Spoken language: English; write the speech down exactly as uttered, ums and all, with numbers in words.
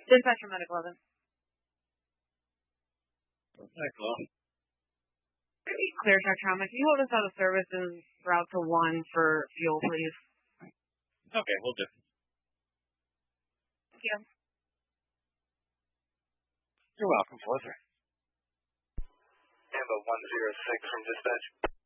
Dispatcher Medic eleven. Hello. Clear Track Trauma. Can you hold us out of service and route to one for fuel, please? Okay, we'll do. Thank you. You're welcome, Fourth. Ambo one zero six from dispatch.